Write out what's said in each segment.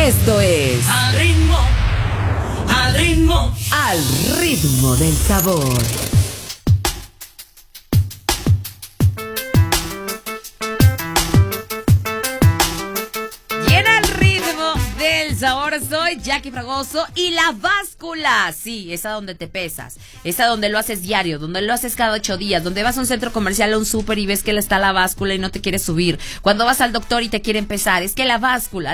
Esto es Al ritmo, al ritmo, Al ritmo del sabor. Y en Al ritmo del sabor soy Jackie Fragoso y la báscula, sí, esa donde te pesas, esa donde lo haces diario, donde lo haces cada 8 días, donde vas a un centro comercial o un súper y ves que está la báscula y no te quieres subir, cuando vas al doctor y te quieren pesar. Es que la báscula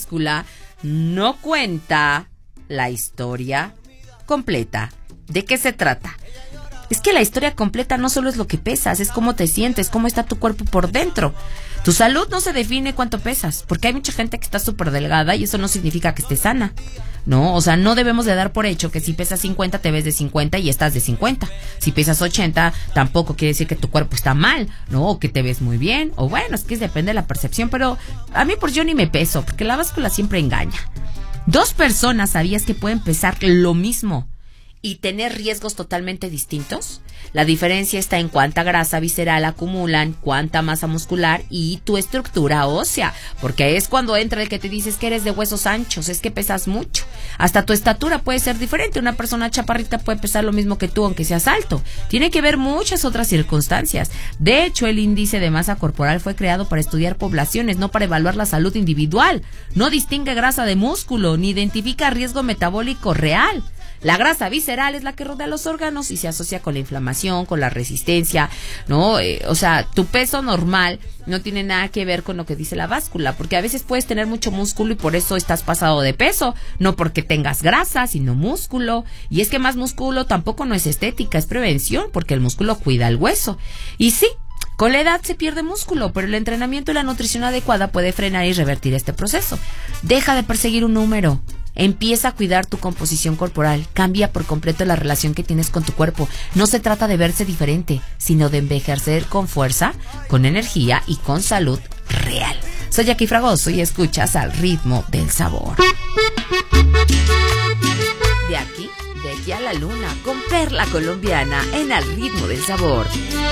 no cuenta la historia completa. ¿De qué se trata? Es que la historia completa no solo es lo que pesas, es cómo te sientes, cómo está tu cuerpo por dentro. Tu salud no se define cuánto pesas, porque hay mucha gente que está súper delgada y eso no significa que esté sana, ¿no? O sea, no debemos de dar por hecho que si pesas 50 te ves de 50 y estás de 50. Si pesas 80 tampoco quiere decir que tu cuerpo está mal, ¿no? O que te ves muy bien, o bueno, es que depende de la percepción, pero a mí yo ni me peso, porque la báscula siempre engaña. 2 personas, ¿sabías que pueden pesar lo mismo y tener riesgos totalmente distintos? La diferencia está en cuánta grasa visceral acumulan, cuánta masa muscular y tu estructura ósea, porque es cuando entra el que te dices que eres de huesos anchos, es que pesas mucho. Hasta tu estatura puede ser diferente, una persona chaparrita puede pesar lo mismo que tú aunque seas alto. Tiene que ver muchas otras circunstancias. De hecho, el índice de masa corporal fue creado para estudiar poblaciones, no para evaluar la salud individual. No distingue grasa de músculo, ni identifica riesgo metabólico real. La grasa visceral es la que rodea los órganos y se asocia con la inflamación, con la resistencia, ¿no? O sea, tu peso normal no tiene nada que ver con lo que dice la báscula, porque a veces puedes tener mucho músculo y por eso estás pasado de peso, no porque tengas grasa, sino músculo. Y es que más músculo tampoco no es estética, es prevención, porque el músculo cuida el hueso. Y sí, con la edad se pierde músculo, pero el entrenamiento y la nutrición adecuada puede frenar y revertir este proceso. Deja de perseguir un número. Empieza a cuidar tu composición corporal. Cambia por completo la relación que tienes con tu cuerpo. No se trata de verse diferente, sino de envejecer con fuerza, con energía y con salud real. Soy Jackie Fragoso y escuchas Al ritmo del sabor. De aquí a la luna, con Perla Colombiana en Al ritmo del sabor.